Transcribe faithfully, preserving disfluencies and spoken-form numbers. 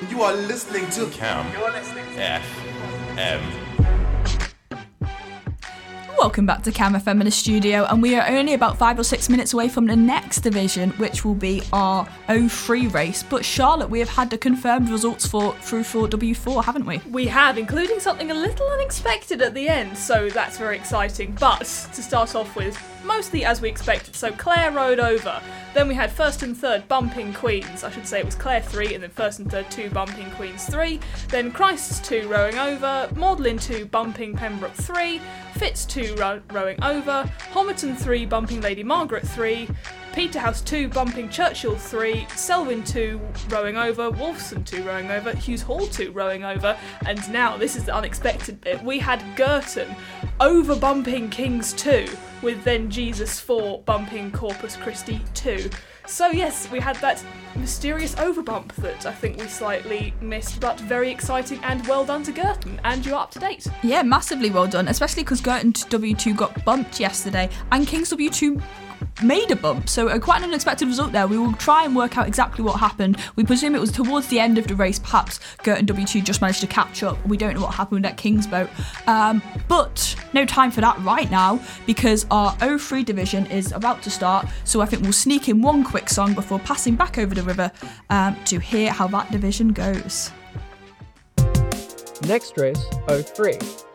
You are listening to Cam. You're listening to F M. Welcome back to Cam F M in the studio, and we are only about five or six minutes away from the next division, which will be our O three race. But Charlotte, we have had the confirmed results for through for W four, haven't we? We have, including something a little unexpected at the end, so that's very exciting. But to start off with, mostly as we expected. So Claire rode over. Then we had first and third bumping queens. I should say it was Claire three, and then first and third two bumping queens three. Then Christ's two rowing over, Magdalene two bumping Pembroke three, Fitz two row- rowing over, Homerton three bumping Lady Margaret three, Peterhouse two bumping Churchill three, Selwyn two rowing over, Wolfson two rowing over, Hughes Hall two rowing over, and now this is the unexpected bit. We had Girton over bumping Kings two, with then Jesus four bumping Corpus Christi two. So yes, we had that mysterious overbump that I think we slightly missed, but very exciting and well done to Girton, and you're up to date. Yeah, massively well done, especially because Girton W two got bumped yesterday, and Kings W two made a bump, so uh, quite an unexpected result there. We will try and work out exactly what happened. We presume it was towards the end of the race, perhaps Girton W two just managed to catch up. We don't know what happened at Kingsboat, um, but no time for that right now, because our O three division is about to start, so I think we'll sneak in one quick song before passing back over the river um, to hear how that division goes. Next race, O three.